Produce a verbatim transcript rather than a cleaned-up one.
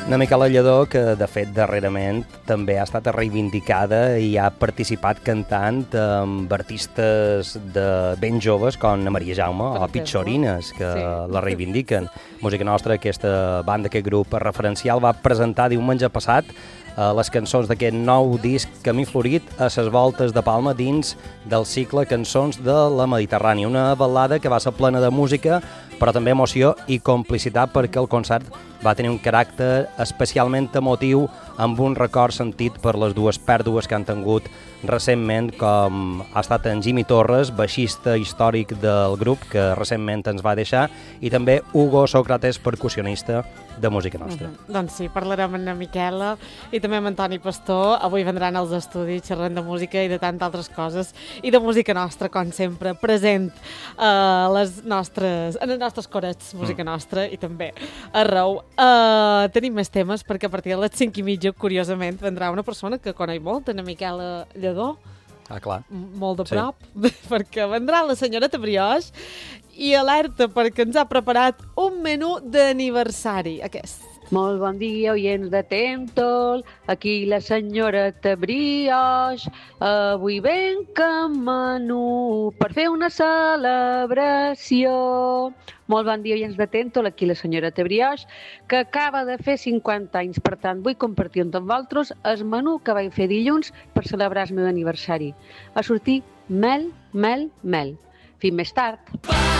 Una Miquela Lledó que, de fet, darrerament també ha estat reivindicada i ha participat cantant amb artistes de ben joves com na Maria Jaume o Pitxorines, que sí. la reivindiquen. Música Nostra, aquesta banda, aquest grup referencial, va presentar diumenge passat eh, les cançons d'aquest nou disc Camí Florit a ses voltes de Palma dins del cicle Cançons de la Mediterrània. Una ballada que va ser plena de música, però també emoció i complicitat, perquè el concert va tenir un caràcter especialment emotiu, amb un record sentit per les dues pèrdues que han tingut recentment, com ha estat en Jimmy Torres, baixista històric del grup, que recentment ens va deixar, i també Hugo Sócrates, percussionista de Música Nostra. Uh-huh. Doncs sí, parlarem amb na Miquela i també amb Antoni Pastor. Avui vendran als estudis xerrant de música i de tantes altres coses, i de Música Nostra, com sempre, present a les nostres, en els nostres corets, Música mm. Nostra, i també arreu. Uh, tenim més temes, perquè a partir de les cinc i mitja, curiosament, vendrà una persona que coneix molt, na Miquela Lledó. Ah, clar. Molt de prop, sí. Perquè vendrà la senyoreta Brioix i alerta perquè ens ha preparat un menú d'aniversari, aquest. Molt bon dia, oients de Temptol, aquí la senyoreta Brioix. Avui venc amb menú per fer una celebració. Molt bon dia, oients de Temptol, aquí la senyoreta Brioix, que acaba de fer cinquanta anys. Per tant, vull compartir amb vosaltres el menú que vaig fer dilluns per celebrar el meu aniversari. Va sortir mel, mel, mel. Fins més tard.